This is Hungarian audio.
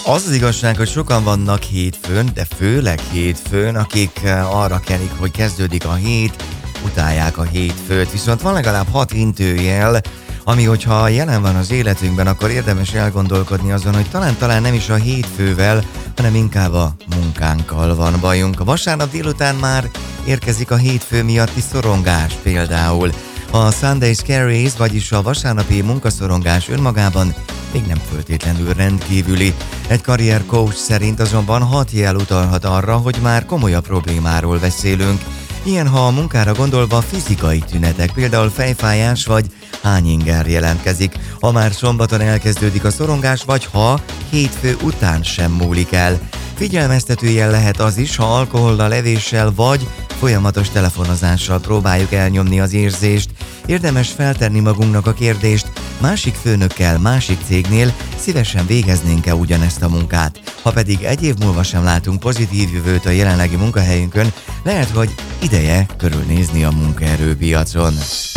Az igazság, hogy sokan vannak hétfőn, de főleg hétfőn, akik arra kelik, hogy kezdődik a hét, utálják a hétfőt. Viszont van legalább 6 intőjel, ami hogyha jelen van az életünkben, akkor érdemes elgondolkodni azon, hogy talán nem is a hétfővel, hanem inkább a munkánkkal van bajunk. A vasárnap délután már érkezik a hétfő miatti szorongás például. A Sunday Scaries, vagyis a vasárnapi munkaszorongás önmagában még nem föltétlenül rendkívüli. Egy karriercoach szerint azonban 6 jel utalhat arra, hogy már komolyabb problémáról beszélünk. Ilyen, ha a munkára gondolva fizikai tünetek, például fejfájás vagy hányinger jelentkezik, ha már szombaton elkezdődik a szorongás, vagy ha hétfő után sem múlik el. Figyelmeztető jel lehet az is, ha alkohollal, evéssel vagy folyamatos telefonozással próbáljuk elnyomni az érzést. Érdemes feltenni magunknak a kérdést, másik főnökkel, másik cégnél szívesen végeznénk-e ugyanezt a munkát. Ha pedig egy év múlva sem látunk pozitív jövőt a jelenlegi munkahelyünkön, lehet, hogy ideje körülnézni a munkaerőpiacon.